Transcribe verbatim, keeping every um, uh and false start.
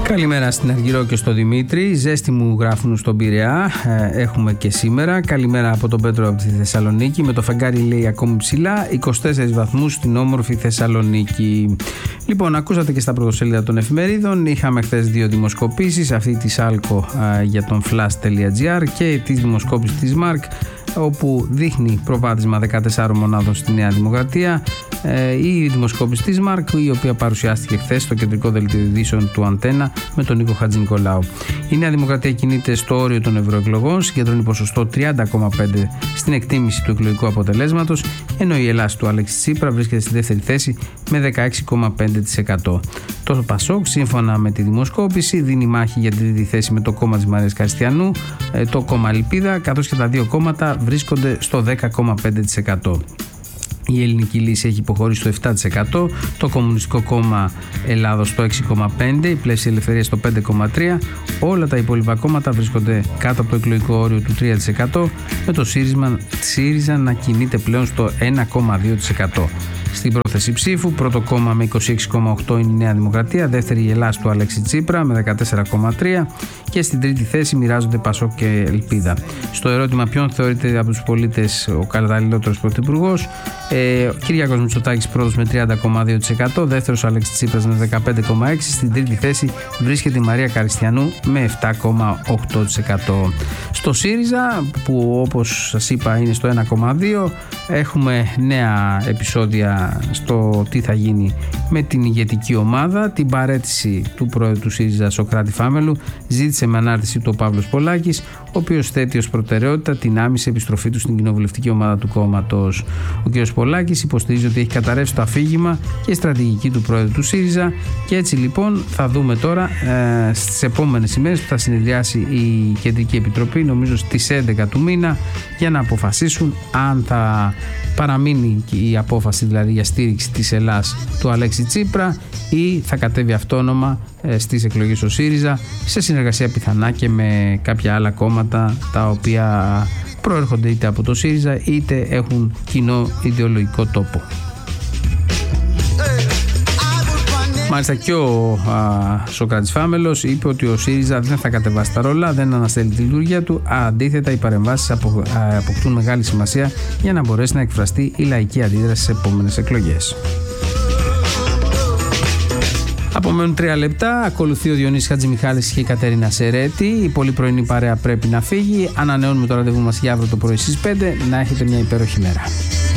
Καλημέρα στην Αργυρό και στο Δημήτρη. Ζέστη μου γράφουν στον Πειραιά. Ε, έχουμε και σήμερα. Καλημέρα από τον Πέτρο από τη Θεσσαλονίκη. Με το φεγγάρι λέει ακόμη ψηλά. είκοσι τέσσερις βαθμούς στην όμορφη Θεσσαλονίκη. Λοιπόν, ακούσατε και στα πρωτοσέλιδα των εφημερίδων. Είχαμε χθες δύο δημοσκοπήσεις. Αυτή της Άλκο ε, για τον flash.gr και τη δημοσκόπηση της Μάρκ, όπου δείχνει προβάδισμα δεκατεσσάρων μονάδων στη Νέα Δημοκρατία. Ε, η δημοσκόπηση της Μάρκ, η οποία παρουσιάστηκε χθες στο κεντρικό δελτίο ειδήσεων του Αντένα με τον Νίκο Χατζηνικολάου. Η Νέα Δημοκρατία κινείται στο όριο των ευρωεκλογών, συγκεντρώνει ποσοστό τριάντα κόμμα πέντε τοις εκατό στην εκτίμηση του εκλογικού αποτελέσματος, ενώ η Ελλάς του Αλέξη Τσίπρα βρίσκεται στη δεύτερη θέση με δεκαέξι κόμμα πέντε τοις εκατό. Το ΠΑΣΟΚ, σύμφωνα με τη δημοσκόπηση, δίνει μάχη για την τρίτη θέση με το κόμμα της Μαρίας Καριστιανού, το κόμμα Ελπίδα, καθώς και τα δύο κόμματα βρίσκονται στο δέκα κόμμα πέντε τοις εκατό. Η Ελληνική Λύση έχει υποχωρήσει στο επτά τοις εκατό, το Κομμουνιστικό Κόμμα Ελλάδος στο έξι κόμμα πέντε τοις εκατό, η Πλεύση Ελευθερίας στο πέντε κόμμα τρία τοις εκατό. Όλα τα υπόλοιπα κόμματα βρίσκονται κάτω από το εκλογικό όριο του τρία τοις εκατό, με το ΣΥΡΙΖΑ, ΣΥΡΙΖΑ να κινείται πλέον στο ένα κόμμα δύο τοις εκατό. Στην πρόθεση ψήφου, πρώτο κόμμα με είκοσι έξι κόμμα οκτώ τοις εκατό είναι η Νέα Δημοκρατία, δεύτερη η Ελλάς του Αλέξη Τσίπρα με δεκατέσσερα κόμμα τρία τοις εκατό και στην τρίτη θέση μοιράζονται Πασόκ και Ελπίδα. Στο ερώτημα ποιον θεωρείται από τους πολίτες ο καταλληλότερος πρωθυπουργός, ε, ο Κυριάκος Μητσοτάκης πρώτος με τριάντα κόμμα δύο τοις εκατό, δεύτερος ο Αλέξης Τσίπρας με δεκαπέντε κόμμα έξι τοις εκατό, στην τρίτη θέση βρίσκεται η Μαρία Καριστιανού με επτά κόμμα οκτώ τοις εκατό. Στο ΣΥΡΙΖΑ, που όπως σας είπα είναι στο ένα κόμμα δύο τοις εκατό, έχουμε νέα επεισόδια στο τι θα γίνει με την ηγετική ομάδα. Την παραίτηση του πρόεδρου του ΣΥΡΙΖΑ Σωκράτη Φάμελου ζήτησε με ανάρτηση του ο Παύλος Πολάκης, ο οποίος θέτει ως προτεραιότητα την άμεση επιστροφή του στην κοινοβουλευτική ομάδα του κόμματος. Ο κ. Πολάκης υποστηρίζει ότι έχει καταρρεύσει το αφήγημα και η στρατηγική του πρόεδρου του ΣΥΡΙΖΑ, και έτσι λοιπόν θα δούμε τώρα ε, στις επόμενες ημέρες που θα συνεδριάσει η Κεντρική Επιτροπή, νομίζω στις έντεκα του μήνα, για να αποφασίσουν αν θα παραμείνει η απόφαση δηλαδή για στήριξη της Ελλάς του Αλέξη Τσίπρα ή θα κατέβει αυτόνομα ε, στις εκλογές ο ΣΥΡΙΖΑ, σε συνεργασία πιθανά και με κάποια άλλα κόμματα τα οποία προέρχονται είτε από το ΣΥΡΙΖΑ είτε έχουν κοινό ιδεολογικό τόπο. Μάλιστα και ο α, Σωκράτης Φάμελος είπε ότι ο ΣΥΡΙΖΑ δεν θα κατεβάσει τα ρόλα, δεν αναστέλει τη λειτουργία του. Αντίθετα, οι παρεμβάσεις απο, α, αποκτούν μεγάλη σημασία για να μπορέσει να εκφραστεί η λαϊκή αντίδραση στις επόμενες εκλογές. Απομένουν τρία λεπτά. Ακολουθεί ο Διονύσης Χατζημιχάλης και η Κατερίνα Σερέτη. Η πολύ πρωινή παρέα πρέπει να φύγει. Ανανεώνουμε το ραντεβού μας για αύριο το πρωί στις πέντε. Να έχετε μια υπέροχη μέρα.